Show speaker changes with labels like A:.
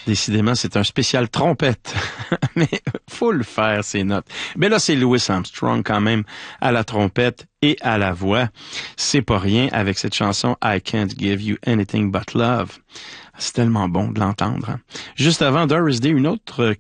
A: Décidément, c'est un spécial trompette. Mais faut le faire, ces notes. Mais là, c'est Louis Armstrong quand même à la trompette et à la voix. C'est pas rien avec cette chanson I Can't Give You Anything But Love. C'est tellement bon de l'entendre. Hein. Juste avant Doris Day, une autre